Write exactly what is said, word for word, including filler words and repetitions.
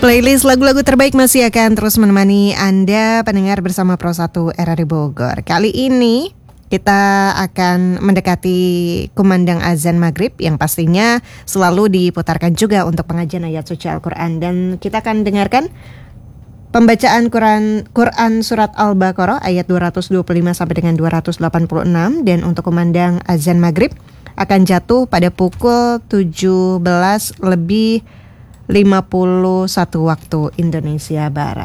Playlist lagu-lagu terbaik masih akan terus menemani Anda pendengar bersama Pro satu R R I Bogor. Kali ini kita akan mendekati kumandang azan maghrib yang pastinya selalu diputarkan juga untuk pengajian ayat suci Al-Quran. Dan kita akan dengarkan pembacaan Quran, Quran Surat Al-Baqarah ayat dua ratus dua puluh lima sampai dengan dua ratus delapan puluh enam. Dan untuk kumandang azan maghrib akan jatuh pada pukul tujuh belas lebih lima puluh satu waktu Indonesia Barat.